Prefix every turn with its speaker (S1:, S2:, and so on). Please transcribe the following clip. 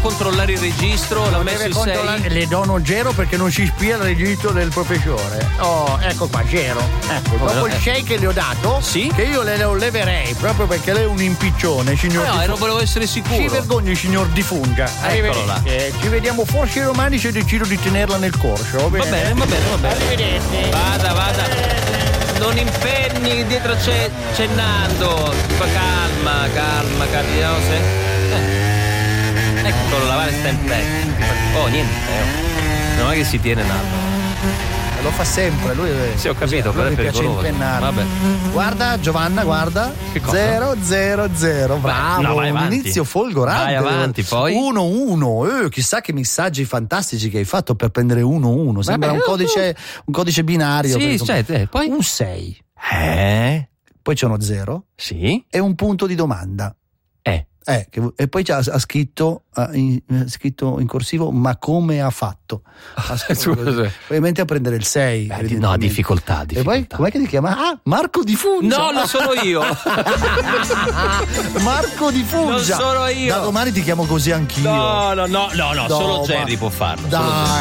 S1: controllare il registro, l'ha messo il 6.
S2: Le dono 0 perché non si spia il registro del professore. Oh, ecco qua, 0. Ecco, dopo il 6 che le ho dato,
S1: sì?
S2: Che io le leverei proprio perché lei è un impiccione, signor.
S1: No, non volevo essere sicuro.
S2: Si vergogni, signor Di Funga.
S1: Eccolo là.
S2: Ci vediamo forse domani se decido di tenerla nel corso. Va bene.
S1: Va bene.
S2: Arrivederci.
S1: Vada. Non impenni, dietro c'è Nando. Calma, vediamo se. Eccolo là, sta in pezzo. Oh, niente. Non è che si tiene Nando.
S2: Lo fa sempre, lui.
S1: Sì, ho capito, però è
S2: piace
S1: pericoloso.
S2: impennare.
S1: Vabbè.
S2: Guarda, Giovanna, guarda.
S1: Che cosa?
S2: 0-0-0. Bravo,
S1: no, vai
S2: un
S1: avanti.
S2: inizio folgorante.
S1: Vai avanti, poi
S2: 1-1. Chissà che messaggi fantastici che hai fatto per prendere 1-1. Sembra un codice binario.
S1: Sì, poi
S2: un 6. Poi c'è uno 0.
S1: Sì.
S2: E un punto di domanda. E poi ha scritto in corsivo, ma come ha fatto? Ovviamente a prendere il 6.
S1: No, difficoltà.
S2: E poi com'è che ti chiama? Marco Di Fungia.
S1: No, non sono io.
S2: Marco Di Fungia.
S1: Non sono io.
S2: Da domani ti chiamo così anch'io.
S1: No, solo Jerry può farlo.
S2: Dai.